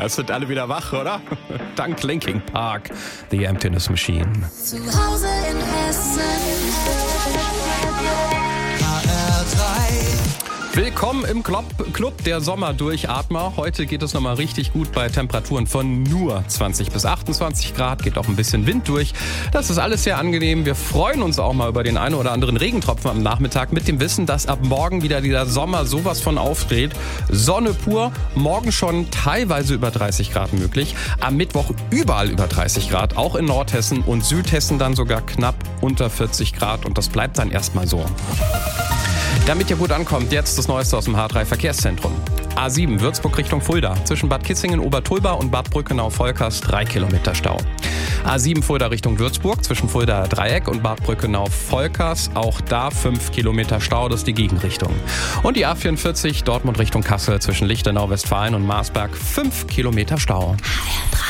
Es sind alle wieder wach, oder? Dank Linkin Park, The Emptiness Machine. Zu Hause in Hessen. Willkommen im Club der Sommerdurchatmer. Heute geht es nochmal richtig gut bei Temperaturen von nur 20 bis 28 Grad. Geht auch ein bisschen Wind durch. Das ist alles sehr angenehm. Wir freuen uns auch mal über den einen oder anderen Regentropfen am Nachmittag mit dem Wissen, dass ab morgen wieder dieser Sommer sowas von aufdreht. Sonne pur, morgen schon teilweise über 30 Grad möglich. Am Mittwoch überall über 30 Grad, auch in Nordhessen und Südhessen dann sogar knapp unter 40 Grad. Und das bleibt dann erstmal so. Damit ihr gut ankommt, jetzt das Neueste aus dem H3 Verkehrszentrum. A7 Würzburg Richtung Fulda. Zwischen Bad Kissingen, Obertulba und Bad Brückenau-Volkers 3 Kilometer Stau. A7 Fulda Richtung Würzburg. Zwischen Fulda Dreieck und Bad Brückenau-Volkers. Auch da 5 Kilometer Stau, das ist die Gegenrichtung. Und die A44 Dortmund Richtung Kassel. Zwischen Lichtenau, Westfalen und Marsberg 5 Kilometer Stau. HR3.